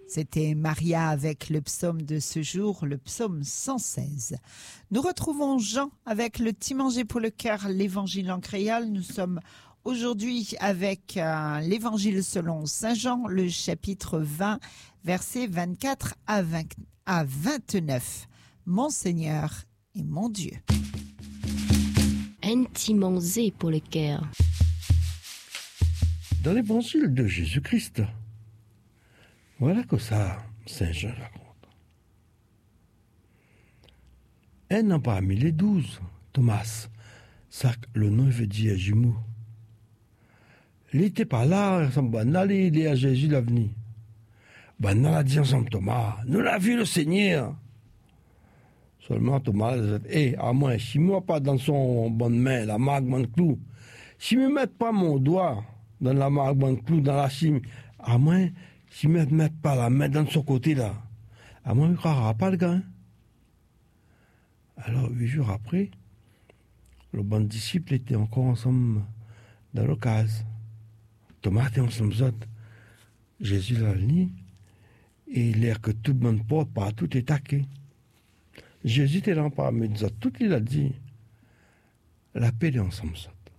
C'était Maria avec le psaume de ce jour, le psaume 116. Nous retrouvons Jean avec le petit manger pour le cœur, l'évangile en créole. Nous sommes aujourd'hui avec l'évangile selon Saint Jean, le chapitre 20, versets 24 à 29. Mon Seigneur et mon Dieu. Un petit manger pour le cœur. Dans l'évangile de Jésus-Christ, voilà que ça, Saint Jean raconte. Un an parmi les 12, Thomas, ça le nom veut dire jumeau. Il n'était pas là, il est à Jésus l'avenir. Ben, on a dit ensemble, Thomas, nous l'avons vu le Seigneur. Seulement Thomas a dit, à moi, si moi pas dans son bonne main, la marque de clou, si ne mette pas mon doigt dans la marque de clou, dans la cime, à moi, si ne mette pas la main dans son côté là, à moi, il ne croira pas le gars. Alors, 8 jours après, le bon disciple était encore ensemble dans l'occasion. Thomas était ensemble, Jésus l'a dit, et l'air que tout le monde porte, partout est taqué. Jésus était là parmi nous autres. Tout il a dit, la paix est ensemble.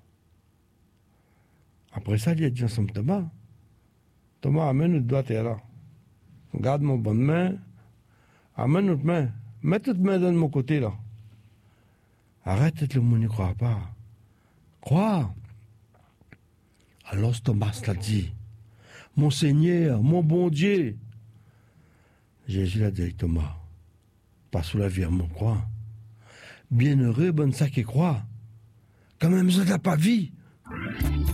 Après ça, il a dit ensemble, Thomas, amène notre doigt là. Garde mon bonne main, amène notre main, mets toute main de mon côté là. Arrête le monde ne croit pas. Crois. Alors Thomas l'a dit, mon Seigneur, mon bon Dieu. Jésus l'a dit à Thomas, pas sous la vie à mon croix. Bienheureux, bonne ça qui croit. Quand même, ça n'a pas vie.